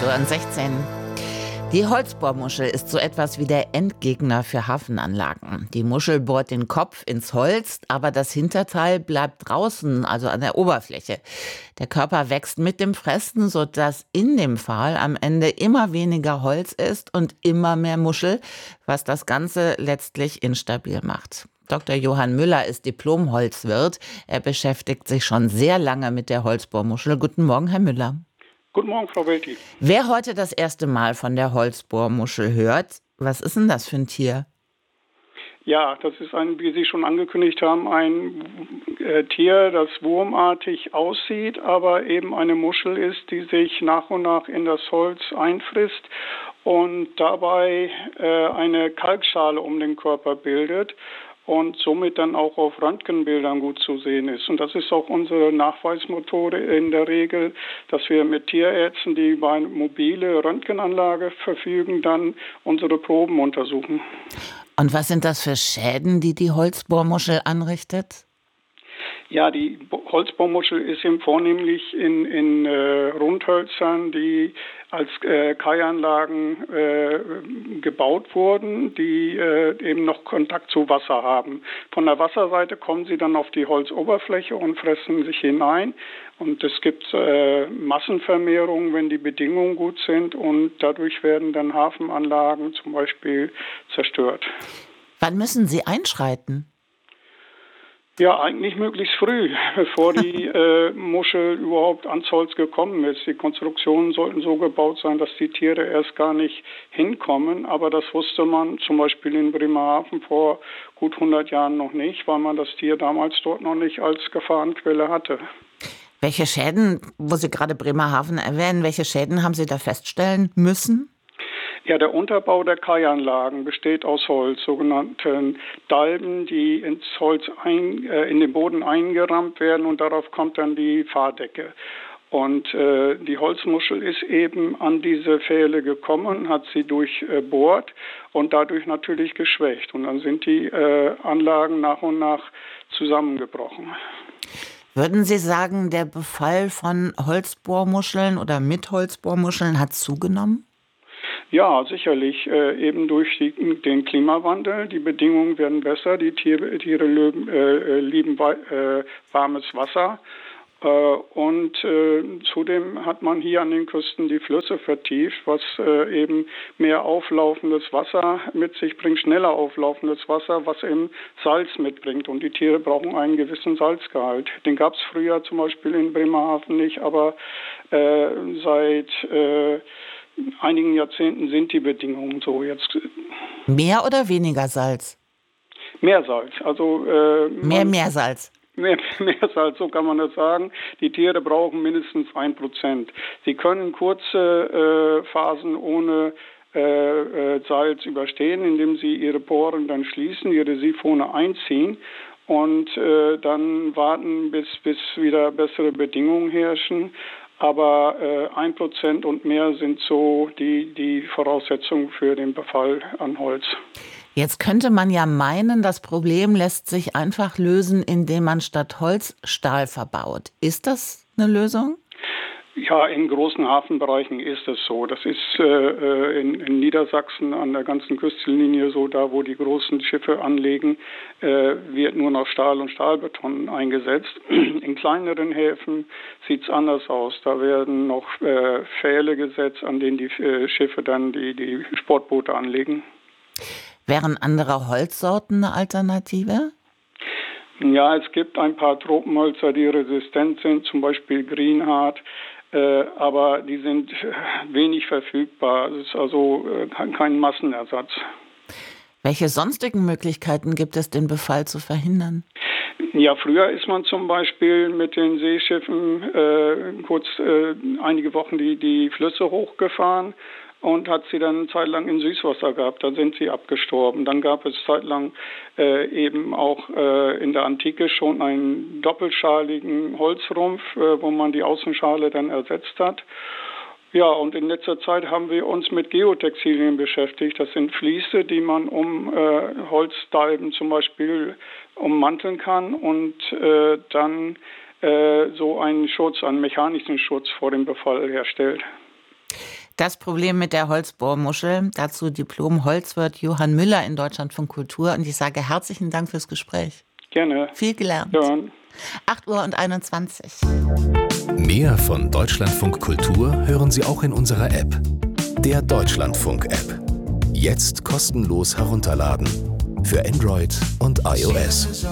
Uhr und 16. Die Holzbohrmuschel ist so etwas wie der Endgegner für Hafenanlagen. Die Muschel bohrt den Kopf ins Holz, aber das Hinterteil bleibt draußen, also an der Oberfläche. Der Körper wächst mit dem Fressen, sodass in dem Pfahl am Ende immer weniger Holz ist und immer mehr Muschel, was das Ganze letztlich instabil macht. Dr. Johann Müller ist Diplom-Holzwirt. Er beschäftigt sich schon sehr lange mit der Holzbohrmuschel. Guten Morgen, Herr Müller. Guten Morgen, Frau Welti. Wer heute das erste Mal von der Holzbohrmuschel hört, was ist denn das für ein Tier? Ja, das ist wie Sie schon angekündigt haben, ein Tier, das wurmartig aussieht, aber eben eine Muschel ist, die sich nach und nach in das Holz einfrisst und dabei eine Kalkschale um den Körper bildet und somit dann auch auf Röntgenbildern gut zu sehen ist. Und das ist auch unsere Nachweismethode in der Regel, dass wir mit Tierärzten, die über eine mobile Röntgenanlage verfügen, dann unsere Proben untersuchen. Und was sind das für Schäden, die die Holzbohrmuschel anrichtet? Ja, die Holzbohrmuschel ist eben vornehmlich in Rundhölzern, die als Kaianlagen gebaut wurden, die eben noch Kontakt zu Wasser haben. Von der Wasserseite kommen sie dann auf die Holzoberfläche und fressen sich hinein. Und es gibt Massenvermehrungen, wenn die Bedingungen gut sind, und dadurch werden dann Hafenanlagen zum Beispiel zerstört. Wann müssen Sie einschreiten? Ja, eigentlich möglichst früh, bevor die Muschel überhaupt ans Holz gekommen ist. Die Konstruktionen sollten so gebaut sein, dass die Tiere erst gar nicht hinkommen. Aber das wusste man zum Beispiel in Bremerhaven vor gut 100 Jahren noch nicht, weil man das Tier damals dort noch nicht als Gefahrenquelle hatte. Welche Schäden, wo Sie gerade Bremerhaven erwähnen, welche Schäden haben Sie da feststellen müssen? Ja, der Unterbau der Kaianlagen besteht aus Holz, sogenannten Dalben, die ins Holz in den Boden eingerammt werden, und darauf kommt dann die Pfahrdecke. Und die Holzmuschel ist eben an diese Pfähle gekommen, hat sie durchbohrt und dadurch natürlich geschwächt. Und dann sind die Anlagen nach und nach zusammengebrochen. Würden Sie sagen, der Befall von Holzbohrmuscheln oder mit Holzbohrmuscheln hat zugenommen? Ja, sicherlich. Eben durch den Klimawandel. Die Bedingungen werden besser. Die Tiere lieben warmes Wasser. Und zudem hat man hier an den Küsten die Flüsse vertieft, was eben mehr auflaufendes Wasser mit sich bringt, schneller auflaufendes Wasser, was eben Salz mitbringt. Und die Tiere brauchen einen gewissen Salzgehalt. Den gab es früher zum Beispiel in Bremerhaven nicht, aber seit einigen Jahrzehnten sind die Bedingungen so jetzt. Mehr oder weniger Salz? Mehr Salz. Also Mehr Meersalz. Mehr Salz, so kann man das sagen. Die Tiere brauchen mindestens 1%. Sie können kurze Phasen ohne Salz überstehen, indem sie ihre Poren dann schließen, ihre Siphone einziehen und dann warten, bis wieder bessere Bedingungen herrschen. Aber 1% und mehr sind so die Voraussetzungen für den Befall an Holz. Jetzt könnte man ja meinen, das Problem lässt sich einfach lösen, indem man statt Holz Stahl verbaut. Ist das eine Lösung? Ja, in großen Hafenbereichen ist es so. Das ist in Niedersachsen an der ganzen Küstenlinie so, da wo die großen Schiffe anlegen, wird nur noch Stahl und Stahlbeton eingesetzt. In kleineren Häfen sieht es anders aus. Da werden noch Pfähle gesetzt, an denen die Schiffe dann die Sportboote anlegen. Wären andere Holzsorten eine Alternative? Ja, es gibt ein paar Tropenhölzer, die resistent sind, zum Beispiel Greenheart. Aber die sind wenig verfügbar. Es ist also kein Massenersatz. Welche sonstigen Möglichkeiten gibt es, den Befall zu verhindern? Ja, früher ist man zum Beispiel mit den Seeschiffen einige Wochen die Flüsse hochgefahren und hat sie dann eine Zeit lang in Süßwasser gehabt. Dann sind sie abgestorben. Dann gab es zeitlang eben auch in der Antike schon einen doppelschaligen Holzrumpf, wo man die Außenschale dann ersetzt hat. Ja, und in letzter Zeit haben wir uns mit Geotextilien beschäftigt. Das sind Vliese, die man um Holzdalben zum Beispiel ummanteln kann und dann so einen mechanischen Schutz vor dem Befall herstellt. Das Problem mit der Holzbohrmuschel. Dazu Diplom-Holzwirt Johann Müller in Deutschlandfunk Kultur. Und ich sage herzlichen Dank fürs Gespräch. Gerne. Viel gelernt. Ja. 8:21 Uhr. Mehr von Deutschlandfunk Kultur hören Sie auch in unserer App. Der Deutschlandfunk-App. Jetzt kostenlos herunterladen. Für Android und iOS.